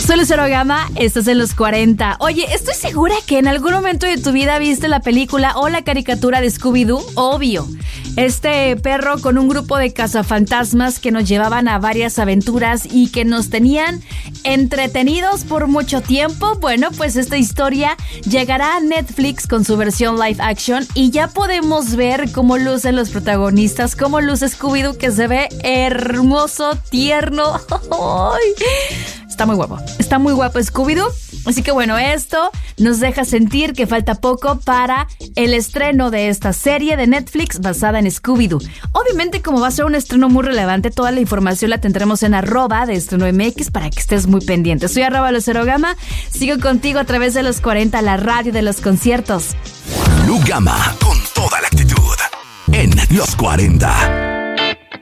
Soy Lucero Gama, estás en los 40. Oye, estoy segura que en algún momento de tu vida viste la película o la caricatura de Scooby-Doo. Obvio. Este perro con un grupo de cazafantasmas que nos llevaban a varias aventuras y que nos tenían entretenidos por mucho tiempo. Bueno, pues esta historia llegará a Netflix con su versión live action y ya podemos ver cómo lucen los protagonistas, cómo luce Scooby-Doo, que se ve hermoso, tierno. Está muy guapo Scooby-Doo. Así que bueno, esto nos deja sentir que falta poco para el estreno de esta serie de Netflix basada en Scooby-Doo. Obviamente, como va a ser un estreno muy relevante, toda la información la tendremos en @deestrenomx para que estés muy pendiente. Soy @Lucero Gama, sigo contigo a través de los 40, la radio de los conciertos. Lu Gama, con toda la actitud, en los 40.